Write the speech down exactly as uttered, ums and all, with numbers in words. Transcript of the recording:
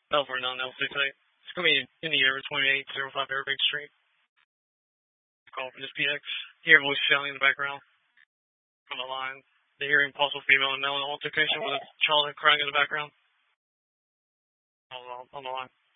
California nine L six eight. It's going to be in the air twenty-eight oh five Airbag Street. Call from this P X. Hear voice shouting in the background on the line. They hear impossible female and male in altercation with a child crying in the background. On, on the line.